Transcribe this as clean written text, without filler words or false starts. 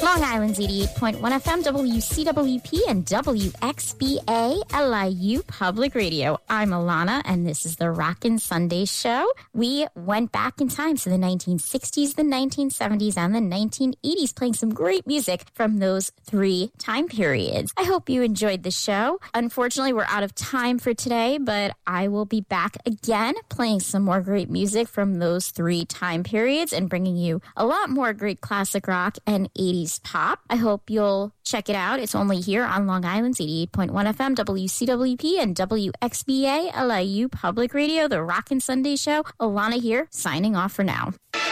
Long Island's 88.1 FM, WCWP, and WXBA LIU Public Radio. I'm Alana, and this is the Rockin' Sunday Show. We went back in time to the 1960s, the 1970s, and the 1980s, playing some great music from those three time periods. I hope you enjoyed the show. Unfortunately, we're out of time for today, but I will be back again playing some more great music from those three time periods and bringing you a lot more great classic rock and 80s pop. I hope you'll check it out. It's only here on Long Island's 88.1 FM, WCWP, and WXBA LIU Public Radio, the Rockin' Sunday Show. Alana here, signing off for now.